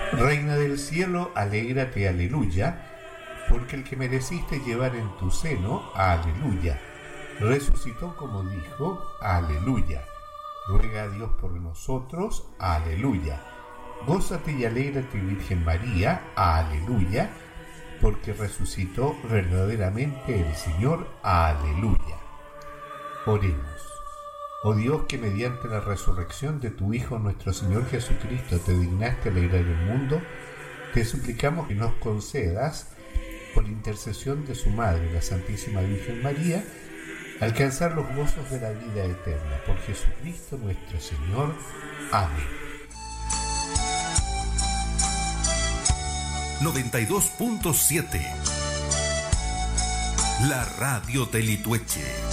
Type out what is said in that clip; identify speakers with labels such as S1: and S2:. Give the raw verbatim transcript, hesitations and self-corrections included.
S1: Reina del cielo, alégrate, aleluya, porque el que mereciste llevar en tu seno, aleluya, resucitó como dijo, aleluya. Ruega a Dios por nosotros, aleluya. Gózate y alégrate, Virgen María, aleluya, porque resucitó verdaderamente el Señor, aleluya. Oremos. Oh Dios, que mediante la resurrección de tu Hijo nuestro Señor Jesucristo te dignaste alegrar el mundo, te suplicamos que nos concedas, por intercesión de su Madre, la Santísima Virgen María, alcanzar los gozos de la vida eterna. Por Jesucristo nuestro Señor. Amén.
S2: noventa y dos punto siete La radio de Litueche.